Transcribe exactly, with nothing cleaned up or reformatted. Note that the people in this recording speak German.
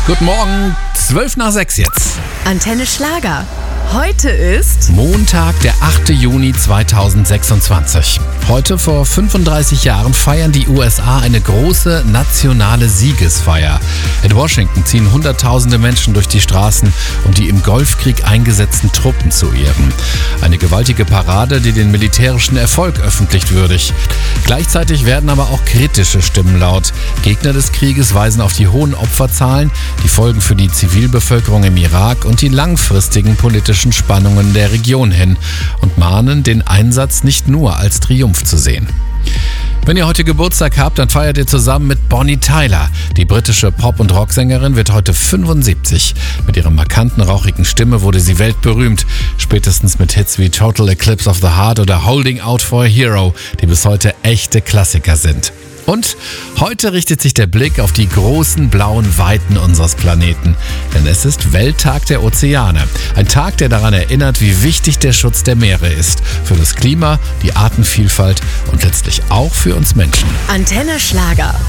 Guten Morgen, zwölf nach sechs jetzt. Antenne Schlager. Heute ist Montag, der achte Juni zweitausendsechsundzwanzig. Heute vor fünfunddreißig Jahren feiern die U S A eine große nationale Siegesfeier. In Washington ziehen Hunderttausende Menschen durch die Straßen, um die im Golfkrieg eingesetzten Truppen zu ehren. Eine gewaltige Parade, die den militärischen Erfolg öffentlich würdigt. Gleichzeitig werden aber auch kritische Stimmen laut. Gegner des Krieges weisen auf die hohen Opferzahlen, die Folgen für die Zivilbevölkerung im Irak und die langfristigen politischen Spannungen der Region hin und mahnen, den Einsatz nicht nur als Triumph zu sehen. Wenn ihr heute Geburtstag habt, dann feiert ihr zusammen mit Bonnie Tyler. Die britische Pop- und Rocksängerin wird heute fünfundsiebzig. Mit ihrer markanten, rauchigen Stimme wurde sie weltberühmt. Spätestens mit Hits wie Total Eclipse of the Heart oder Holding Out for a Hero, die bis heute echte Klassiker sind. Und heute richtet sich der Blick auf die großen blauen Weiten unseres Planeten. Denn es ist Welttag der Ozeane. Ein Tag, der daran erinnert, wie wichtig der Schutz der Meere ist. Für das Klima, die Artenvielfalt und letztlich auch für uns Menschen. Antenne Schlager.